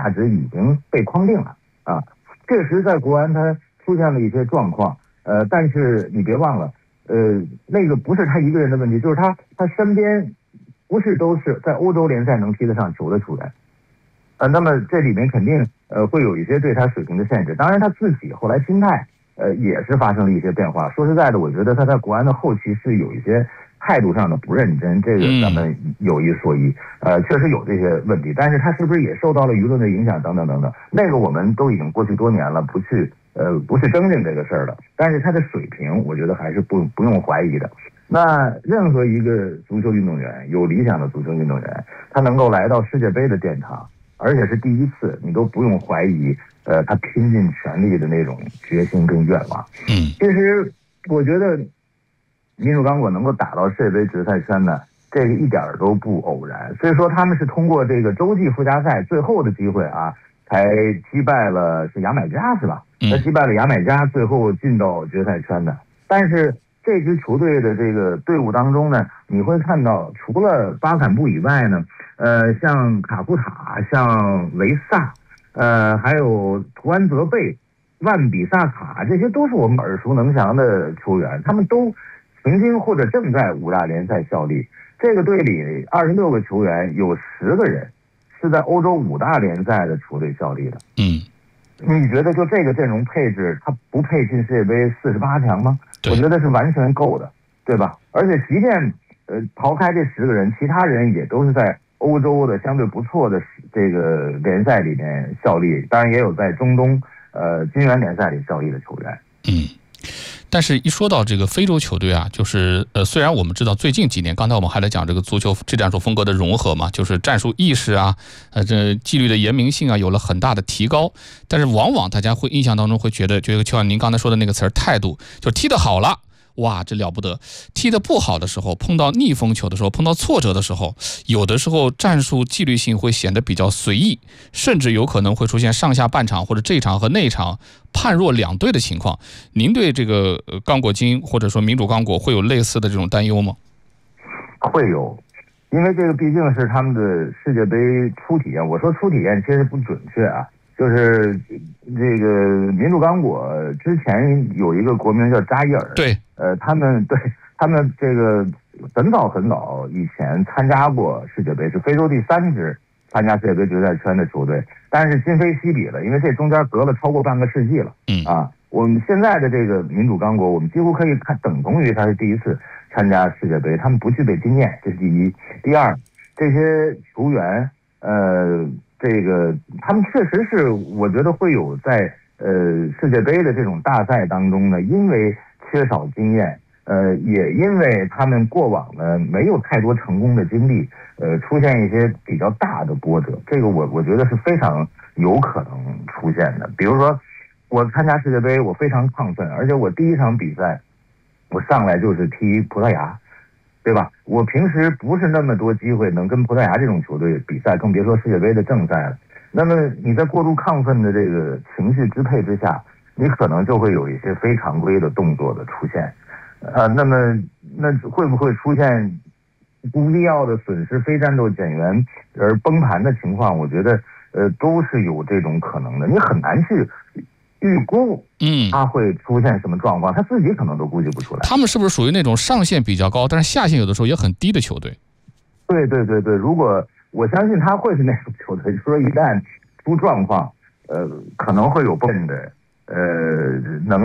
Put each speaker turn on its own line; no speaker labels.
价值已经被框定了啊。确实在国安它出现了一些状况，但是你别忘了，那个不是他一个人的问题，就是他身边不是都是在欧洲联赛能踢得上球的球员，那么这里面肯定会有一些对他水平的限制。当然他自己后来心态也是发生了一些变化。说实在的，我觉得他在国安的后期是有一些态度上的不认真，这个咱们有一说一，确实有这些问题。但是他是不是也受到了舆论的影响等等等等，那个我们都已经过去多年了，不去争论这个事儿了。但是他的水平，我觉得还是不用怀疑的。那任何一个足球运动员，有理想的足球运动员，他能够来到世界杯的殿堂，而且是第一次，你都不用怀疑他拼尽全力的那种决心跟愿望。其实我觉得民主刚果能够打到世界杯决赛圈呢，这个一点都不偶然。所以说他们是通过这个洲际附加赛最后的机会啊，才击败了是牙买加是吧？击败了牙买加，最后进到决赛圈的。但是这支球队的这个队伍当中呢，你会看到除了巴坎布以外呢，像卡库塔、像维萨，还有图安泽贝、万比萨卡，这些都是我们耳熟能详的球员，他们都曾经或者正在五大联赛效力。这个队里26个球员，有10个人是在欧洲五大联赛的球队效力的。你觉得就这个阵容配置，他不配进世界杯48强吗？我觉得是完全够的，对吧？而且即便刨开这10个人，其他人也都是在欧洲的相对不错的这个联赛里面效力，当然也有在中东金元联赛里效力的球员。
但是一说到这个非洲球队啊，就是虽然我们知道最近几年，刚才我们还在讲这个足球这战术风格的融合嘛，就是战术意识啊，这纪律的严明性啊，有了很大的提高。但是往往大家会印象当中会觉得就像您刚才说的那个词儿态度，就踢得好了。哇，这了不得！踢得不好的时候，碰到逆风球的时候，碰到挫折的时候，有的时候战术纪律性会显得比较随意，甚至有可能会出现上下半场或者这场和那场判若两队的情况。您对这个刚果金或者说民主刚果会有类似的这种担忧吗？
会有，因为这个毕竟是他们的世界杯初体验。我说初体验其实不准确啊。就是这个民主刚果之前有一个国名叫扎伊尔，
对，
他们这个很早以前参加过世界杯，是非洲第3支参加世界杯决赛圈的球队，但是今非昔比了，因为这中间隔了超过半个世纪了。我们现在的这个民主刚果，我们几乎可以等同于他是第一次参加世界杯，他们不具备经验，这是第一。第二，这些球员这个他们确实是，我觉得会有在世界杯的这种大赛当中呢，因为缺少经验，也因为他们过往呢没有太多成功的经历，出现一些比较大的波折，这个我觉得是非常有可能出现的。比如说，我参加世界杯，我非常亢奋，而且我第一场比赛，我上来就是踢葡萄牙。对吧？我平时不是那么多机会能跟葡萄牙这种球队比赛，更别说世界杯的正赛了。那么你在过度亢奋的这个情绪支配之下，你可能就会有一些非常规的动作的出现，那会不会出现不必要的损失非战斗减员而崩盘的情况？我觉得都是有这种可能的，你很难去预估他会出现什么状况，他自己可能都估计不出来。
他们是不是属于那种上限比较高，但是下限有的时候也很低的球队？
对，如果我相信他会是那种球队，就是说一旦出状况，可能会有崩的能